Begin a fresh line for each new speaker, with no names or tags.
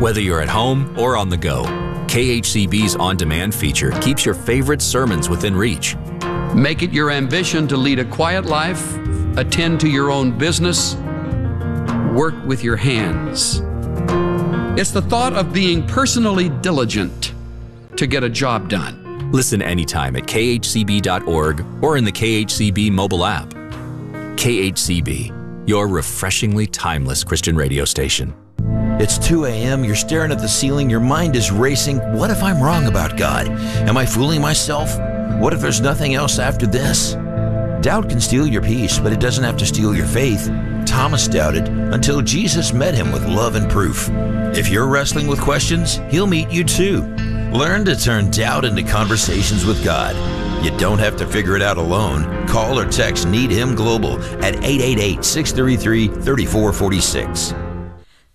Whether you're at home or on the go, KHCB's on-demand feature keeps your favorite sermons within reach.
Make it your ambition to lead a quiet life, attend to your own business, work with your hands. It's the thought of being personally diligent to get a job done.
Listen anytime at khcb.org or in the KHCB mobile app. KHCB, your refreshingly timeless Christian radio station.
It's 2 a.m., you're staring at the ceiling, your mind is racing. What if I'm wrong about God? Am I fooling myself? What if there's nothing else after this? Doubt can steal your peace, but it doesn't have to steal your faith. Thomas doubted until Jesus met him with love and proof. If you're wrestling with questions, he'll meet you too. Learn to turn doubt into conversations with God. You don't have to figure it out alone. Call or text Need Him Global at 888-633-3446.